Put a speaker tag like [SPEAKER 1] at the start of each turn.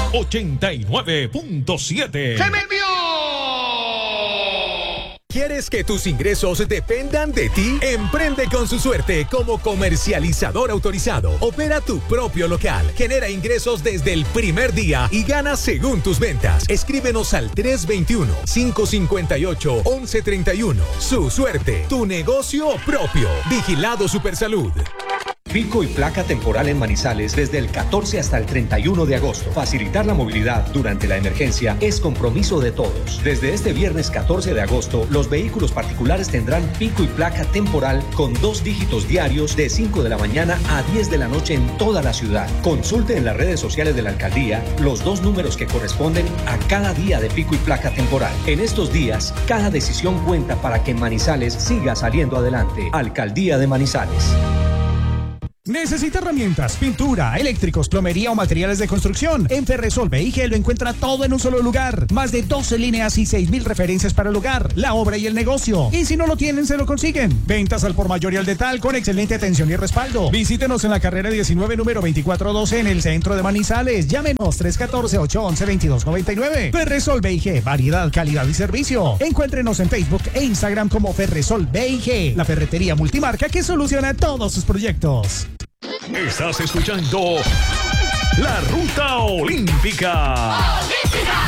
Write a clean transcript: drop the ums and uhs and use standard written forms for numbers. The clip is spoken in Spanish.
[SPEAKER 1] 89.7.
[SPEAKER 2] ¡Se me envió!
[SPEAKER 3] ¿Quieres que tus ingresos dependan de ti? Emprende con Su Suerte como comercializador autorizado. Opera tu propio local. Genera ingresos desde el primer día y gana según tus ventas. Escríbenos al 321-558-1131. Su Suerte, tu negocio propio. Vigilado Supersalud.
[SPEAKER 4] Pico y placa temporal en Manizales desde el 14 hasta el 31 de agosto. Facilitar la movilidad durante la emergencia es compromiso de todos. Desde este viernes 14 de agosto, los vehículos particulares tendrán pico y placa temporal con 2 dígitos diarios de 5 de la mañana a 10 de la noche en toda la ciudad. Consulte en las redes sociales de la alcaldía los 2 números que corresponden a cada día de pico y placa temporal. En estos días, cada decisión cuenta para que Manizales siga saliendo adelante. Alcaldía de Manizales.
[SPEAKER 5] ¿Necesita herramientas, pintura, eléctricos, plomería o materiales de construcción? En Ferresol BIG lo encuentra todo en un solo lugar. Más de 12 líneas y 6,000 referencias para el hogar, la obra y el negocio. Y si no lo tienen, se lo consiguen. Ventas al por mayor y al detal con excelente atención y respaldo. Visítenos en la carrera 19, número 2412 en el centro de Manizales. Llámenos 314-811-2299. Ferresol BIG, variedad, calidad y servicio. Encuéntrenos en Facebook e Instagram como Ferresol BIG, la ferretería multimarca que soluciona todos sus proyectos.
[SPEAKER 1] Estás escuchando La Ruta Olímpica.
[SPEAKER 2] ¡Olímpica!